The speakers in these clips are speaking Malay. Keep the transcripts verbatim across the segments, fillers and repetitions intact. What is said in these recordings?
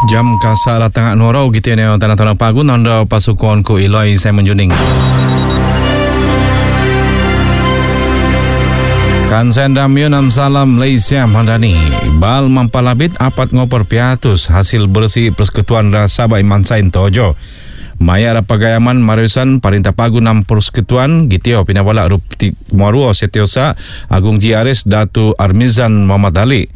Jam kasar tengah norau gitu ni tanah-tanah pagun anda pasukan ku Iloi saya menjuning. Kan sendam yunam salam Malaysia Mandani. Bal mampalabit apat ngopor piatus hasil bersih Persekutuan Sabah Iman Sain Tojo. Maya rapagayaman mariusan Parintah Pagun nam Persekutuan gitio pinawala rupti Muaruo Setiosa Agung Jiaris Datu Armizan Muhammad Ali.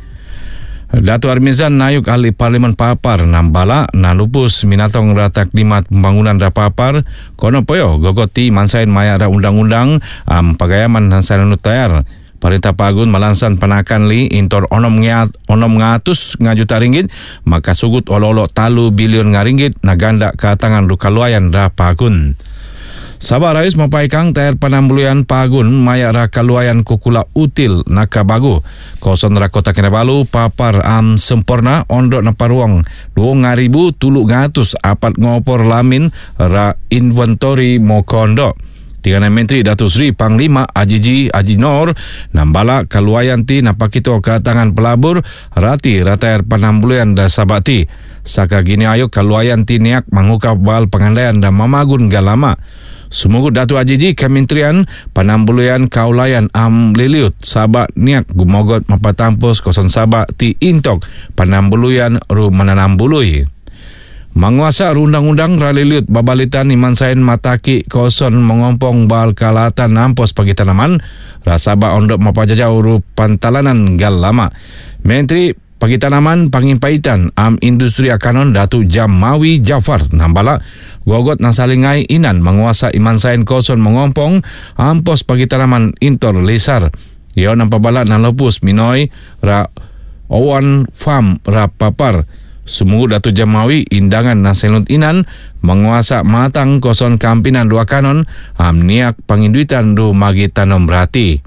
Datu Armizan Nayuk Ahli Parlimen Papar nambala na lupus minatong ratak limat pembangunan da Papar kono poyo gogoti mansain maya da undang-undang am pagayaman hansan nutayar Parintah Pagun malansan panakan li intor onom ngat onom ngatus ngajuta ringgit maka sugut olo-olo talu bilion ngaringgit naganda ka tangan rukaluayan da Pagun. Sabah Rais mapaikang tayar panambuluyan Pagun maya ra kaluayan kukula util nakabagu koson ra Kota Kinabalu Papar am sempurna ondok na paruang dua ribu tulu ngatus apat ngopor lamin ra inventory mokondo. Tiga Menteri Datuk Seri Panglima Ajiji Ajinor nambala kaluayan ti napakito ka tangan pelabur rati ratayar panambuluyan da sabati saka gini ayo kaluayan ti niak mangukap bal pengandaian da mamagun galama. Sumugut Datu Ajiji Kementerian Panambuluyan Kaulayan Am Liliut Sabak niak gumogot mapatampus koson Sabak ti intok panambuluyan ru mananambului. Manguasa undang-undang Raliliut babalitan Iman Sain mataki koson mengompong bal kalatan nampos pagi tanaman rasaba ondok mapajajau ru pantalanan gal lama. Menteri Pagi Tanaman Pangimpaitan Am Industri Akanon Datu Jamawi Jafar nambala gogot nasalingai inan menguasa Iman Sain koson mengompong ampos Pagi Tanaman intor lesar. Iyo nampabala nalopus minoi ra owan farm ra papar. Sumuu Datu Jamawi indangan naselut inan menguasa matang koson kampinan dua kanon am niak panginduitan du magi tanom rati.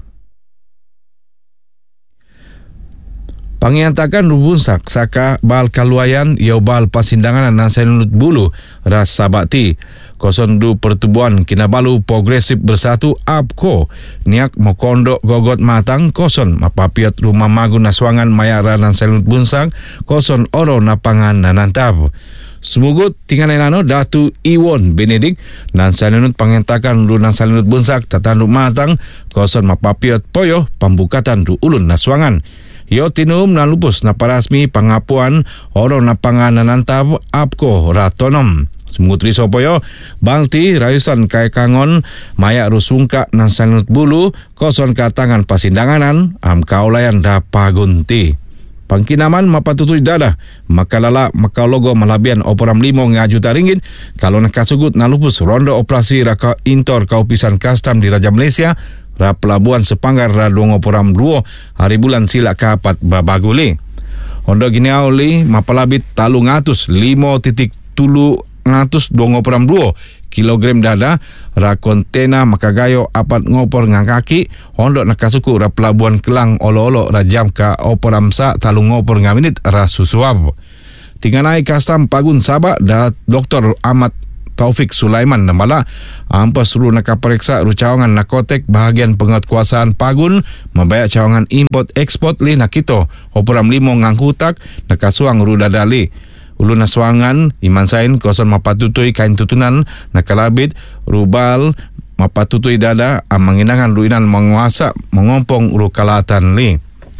Pangiantakan rubunsak saka bal kaluayan iyo bal pasindangan naselut bulu ras sabati koson du Pertubuhan Kinabalu Progresif Bersatu A P K O niak mokondo gogot matang koson mapapiat rumah magun naswangan mayara naselut bunsak koson oro napangan nanantab. Sumugut tinggal nano Datu Iwon Benedik nan salinut pangiantakan du naselut bunsak tatanduk matang koson mapapiat poyo pambukatan du ulun naswangan. Yo tinum na lupus na parasmi pangapuan oro na pangananantab A P K O ratonom. Sumugut riso poyo balti rayusan kay kangon maya rusungka na salinut bulu koson katangan pasindanganan am kaulayan da Pagunti. Pangkinaman mapatutuy dada makalala makalogo malabian oporam limo nga juta ringgit kalau nakasugut na lupus rondo operasi raka intor kaupisan kastam di Raja Malaysia ra pelabuhan Sepanggar ra dua oporam dua hari bulan sila kapat babaguli. Ondo gini auli mapalabit talu ngatus limo titik tulu ngatus dua oporam dua kilogram dada ra kontena makagayo apat ngopor ngakaki ondok nakasuku ra pelabuhan Kelang olo-olo ra jam ka oporam sa talu ngopor ngaminit ra susuab. Tinganai kastam Pagun Sabah da Doktor Ahmad Taufik Sulaiman namala ampas ru nakaperiksa ru cawangan nakotek bahagian penguatkuasaan Pagun membayar cawangan import ekspor li nakito oporam limo ngangkutak nakasuang ru dadali. Ulu naswangan Iman Sain koson mapatutui kain tutunan nakalabit rubal mapatutui dada am manginangan ruinan menguasa mengompong ru kalatan li.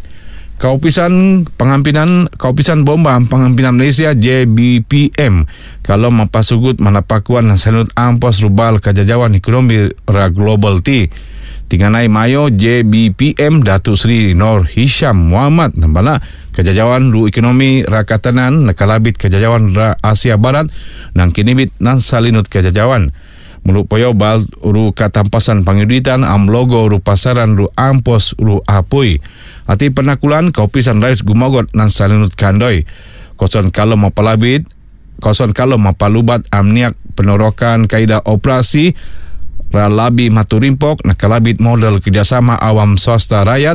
Kaupisan pengampinan Kaupisan Bomba Pengampinan Malaysia J B P M kalau mapasugut manapakuan salut ampos rubal kajajawan ekonomi ra global ti. Tinganai mayo J B P M Datuk Seri Nur Hisham Muhammad nambala kajajawan ru ekonomi rakatanan nakalabit kajajawan ra Asia Barat nang kinibit nan salinut kajajawan. Muluk poyo bal ru katampasan pangiduitan am logo ru pasaran ru ampos ru apui. Ati penakulan kaupisan rais gumogot nan salinut kandoi. Koson kalau mapalabit, koson kalau mapalubat amniak penorokan kaidah operasi Ralabi Maturimpok nakalabit model kerjasama awam swasta rakyat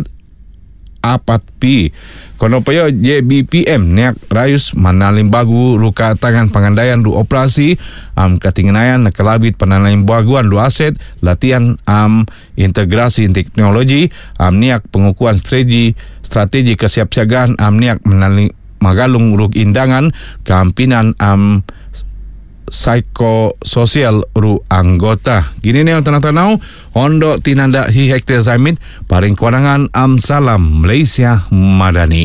apat pi. Kono payo J B P M niak rayus manalim bagu ruka tangan pangandaian du operasi am katinganayan nakalabit panalim baguan du aset latihan am integrasi teknologi am niak pengukuhan strategi strategi kesiapsiagaan am niak menalim magalung rug indangan kampinan am psikososial ru anggota. Gini nih tanah-tanau Hondo tinanda hi hektar zamit paring kewenangan am salam Malaysia Madani.